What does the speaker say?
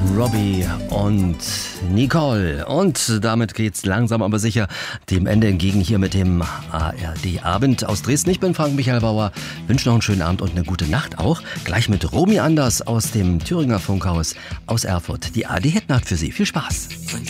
Robbie und Nicole. Und damit geht's langsam aber sicher dem Ende entgegen hier mit dem ARD-Abend aus Dresden. Ich bin Frank-Michael Bauer, wünsche noch einen schönen Abend und eine gute Nacht auch. Gleich mit Romy Anders aus dem Thüringer Funkhaus aus Erfurt. Die ARD-Hitnacht für Sie. Viel Spaß.